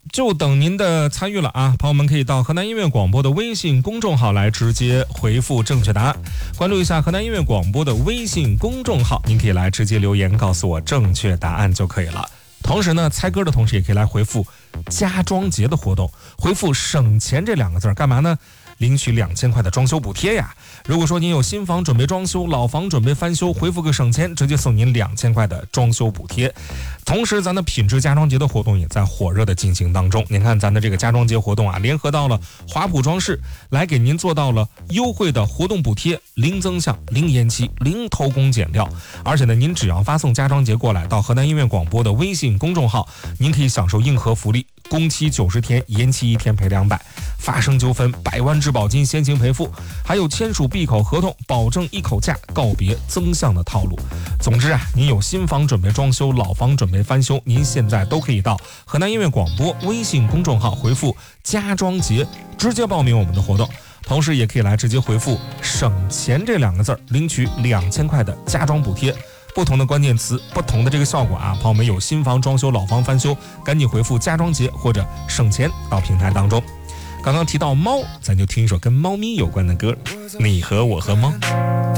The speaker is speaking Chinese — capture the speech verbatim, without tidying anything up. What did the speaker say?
就等您的参与了啊！朋友们可以到河南音乐广播的微信公众号来直接回复正确答案，关注一下河南音乐广播的微信公众号，您可以来直接留言告诉我正确答案就可以了。同时呢，猜歌的同时也可以来回复家装节的活动，回复省钱这两个字干嘛呢？领取两千块的装修补贴呀！如果说您有新房准备装修，老房准备翻修，回复个省钱，直接送您两千块的装修补贴。同时，咱的品质家装节的活动也在火热的进行当中。您看咱的这个家装节活动啊，联合到了华普装饰，来给您做到了优惠的活动补贴，零增项、零延期、零偷工减料。而且呢，您只要发送家装节过来到河南音乐广播的微信公众号，您可以享受硬核福利，工期九十天，延期一天赔两百。发生纠纷，百万质保金先行赔付，还有签署闭口合同，保证一口价，告别增项的套路。总之啊，您有新房准备装修，老房准备翻修，您现在都可以到河南音乐广播微信公众号回复家装节，直接报名我们的活动。同时也可以来直接回复省钱这两个字，领取两千块的家装补贴。不同的关键词，不同的这个效果啊！朋友们有新房装修、老房翻修，赶紧回复家装节或者省钱到平台当中。刚刚提到猫，咱就听一首跟猫咪有关的歌，你和我和猫。